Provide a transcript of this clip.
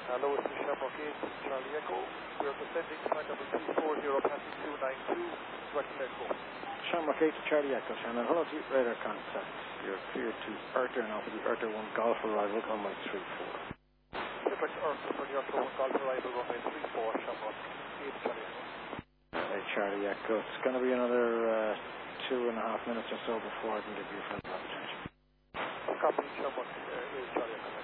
Hello, it's Shamrock 8, Charlie Echo. We are descending flight number 340, passing 292, direct Echo. Shamrock 8 to Charlie Echo, Shannon. Hello to you, radar contact. You're clear to Arthur now for the Arthur 1 Golf arrival, runway 34. Direct Arthur for the Arthur 1 Golf arrival, runway 34, Shamrock 8, Charlie Echo. Hey, Charlie Echo. It's going to be another 2.5 minutes or so before I can give you a friendly opportunity. Copy, Shamrock 8, Charlie Echo.